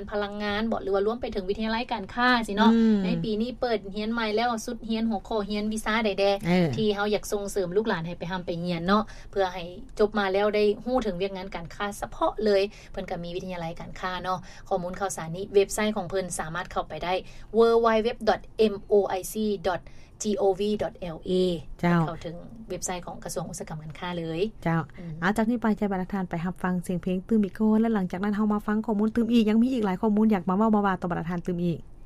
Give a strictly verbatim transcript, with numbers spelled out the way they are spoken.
พลังงานบ่หรือว่ารวมไปถึงวิทยาลัยการค้าสิเนาะในปีนี้เปิดเรียนใหม่แล้วสุดเรียนหัวข้อเรียนวีซ่าใดๆที่เฮาอยากส่งเสริมลูกหลานให้ไปทำไปเรียนเนาะเพื่อให้จบมาแล้วได้ฮู้ถึงเวียกงานการค้าเฉพาะเลยเพิ่นก็มีวิทยาลัยการค้าเนาะข้อมูลข่าวสารนี้เว็บไซต์ของเพิ่นสามารถเข้าไปได้ ดับเบิลยู ดับเบิลยู ดับเบิลยู ดอท เอ็ม โอ ไอ ซี ดอท จี โอ วี ดอท แอล เอ เข้าถึงเว็บไซต์ของกระทรวงอุตสาหกรรมการค้าเลยเจ้าเอาจากนี้ไปใจบรรทัดทานไปรับฟังเสียงเพลงตื้มอีกโกและหลังจากนั้นเฮามาฟังข้อมูลตื้มอีกยังมีอีกหลายข้อมูลอยากมาเว้ามาว่าต่อบรรทัดทานตื้มอีก